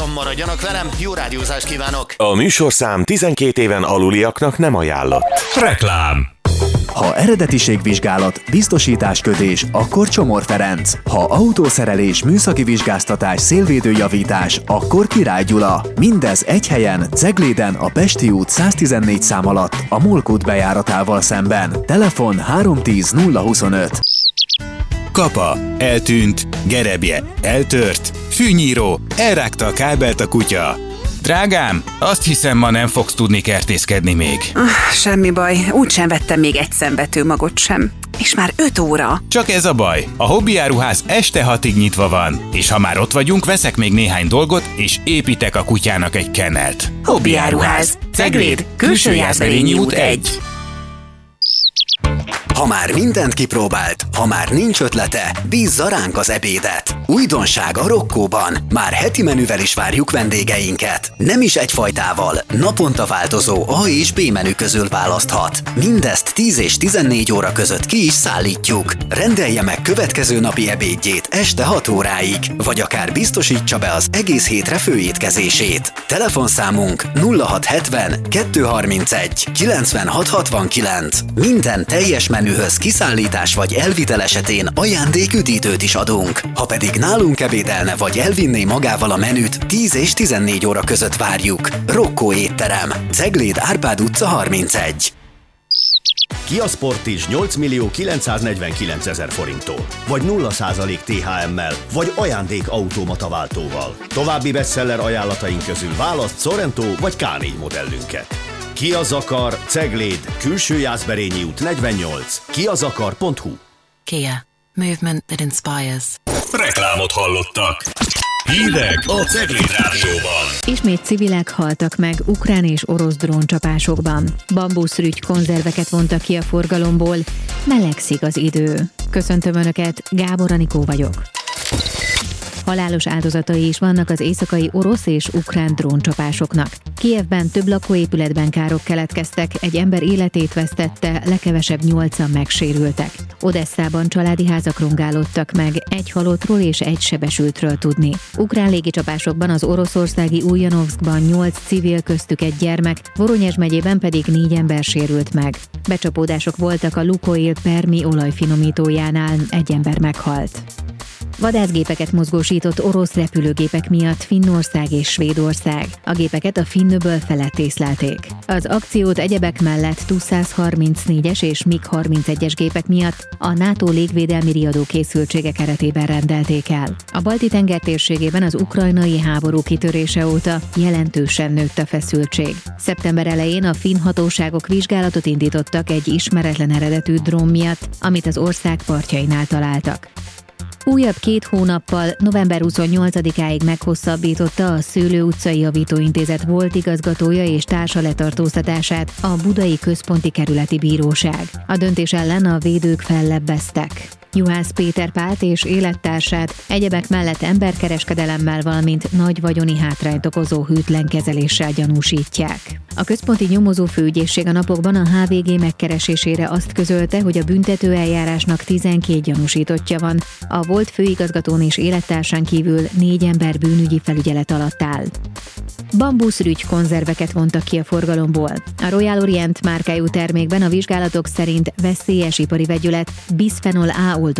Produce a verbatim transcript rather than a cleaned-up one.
Vigyázzon, maradjanak velem, jó rádiózást kívánok! A műsorszám tizenkét éven aluliaknak nem ajánlott. Reklám. Ha eredetiségvizsgálat, biztosításkötés, akkor Csomor Ferenc. Ha autószerelés, műszaki vizsgáztatás, szélvédőjavítás, akkor Király Gyula. Mindez egy helyen, Cegléden, a Pesti út száztizennégy szám alatt, a Molk út bejáratával szemben. Telefon három tíz nulla huszonöt. Kapa, eltűnt, gerebje, eltört, fűnyíró, elrágta a kábelt a kutya. Drágám, azt hiszem, ma nem fogsz tudni kertészkedni még. Uh, semmi baj, úgysem vettem még egy szemvetőmagot sem. És már öt óra. Csak ez a baj, a hobbiáruház este hatig nyitva van, és ha már ott vagyunk, veszek még néhány dolgot, és építek a kutyának egy kennelt. Hobbiáruház, Cegléd, Külsőjászberényi út egy. Ha már mindent kipróbált, ha már nincs ötlete, bízza ránk az ebédet. Újdonság a Rokkóban. Már heti menüvel is várjuk vendégeinket. Nem is egyfajtával, naponta változó A és B menü közül választhat. Mindezt tíz és tizennégy óra között ki is szállítjuk. Rendelje meg következő napi ebédjét este hat óráig, vagy akár biztosítsa be az egész hétre főétkezését. Telefonszámunk nulla hat hetven kettőszázharmincegy kilencvenhat hatvankilenc. Minden teljes menühöz kiszállítás vagy elvitel esetén ajándéküdítőt is adunk. Ha pedig nálunk ebédelne vagy elvinné magával a menüt, tíz és tizennégy óra között várjuk. Rokkó étterem, Cegléd Árpád utca harmincegy. Kia Sportage nyolc millió kilencszáznegyvenkilencezer forinttól, vagy nulla százalék té há emmel, vagy ajándék automata váltóval. További bestseller ajánlataink közül választ Sorento vagy ká négy modellünket. Kia Zakar, Cegléd, Külsőjászberényi út negyvennyolc, kiazakar pont hu. Kia. Movement that inspires. Reklámot hallottak. Hírek a Cegléd Rádióban. Ismét civilek haltak meg ukrán és orosz dróncsapásokban. Bambuszrügy konzerveket vontak ki a forgalomból. Melegszik az idő. Köszöntöm Önöket, Gábor Anikó vagyok. Halálos áldozatai is vannak az éjszakai orosz és ukrán dróncsapásoknak. Kijevben több lakóépületben károk keletkeztek, egy ember életét vesztette, legkevesebb nyolcan megsérültek. Odesszában családi házak rongálódtak meg, egy halottról és egy sebesültről tudni. Ukrán légicsapásokban az oroszországi Uljanovszkban nyolc civil, köztük egy gyermek, Voronyezs megyében pedig négy ember sérült meg. Becsapódások voltak a Lukoil Permi olajfinomítójánál, egy ember meghalt. Vadászgépeket mozgósított orosz repülőgépek miatt Finnország és Svédország. A gépeket a Finnöböl felett észlelték. Az akciót egyebek mellett Tu száz harmincnégyes és mig harmincegyes gépek miatt a NATO légvédelmi riadó készültsége keretében rendelték el. A Balti-tenger térségében az ukrajnai háború kitörése óta jelentősen nőtt a feszültség. Szeptember elején a finn hatóságok vizsgálatot indítottak egy ismeretlen eredetű drón miatt, amit az ország partjainál találtak. Újabb két hónappal, november huszonnyolcadikáig meghosszabbította a Szőlő utcai javítóintézet volt igazgatója és társa letartóztatását a Budai Központi Kerületi Bíróság. A döntés ellen a védők fellebbeztek. Juhász Péter Pált és élettársát egyebek mellett emberkereskedelemmel, valamint nagy vagyoni hátrányt okozó hűtlen kezeléssel gyanúsítják. A központi nyomozó főügyészség a napokban a há vé gé megkeresésére azt közölte, hogy a büntetőeljárásnak tizenkét gyanúsítottja van, a volt főigazgatón és élettársán kívül négy ember bűnügyi felügyelet alatt áll. Bambuszrügy konzerveket vontak ki a forgalomból. A Royal Orient márkájú termékben a vizsgálatok szerint veszélyes ipari vegyület, bisphenol A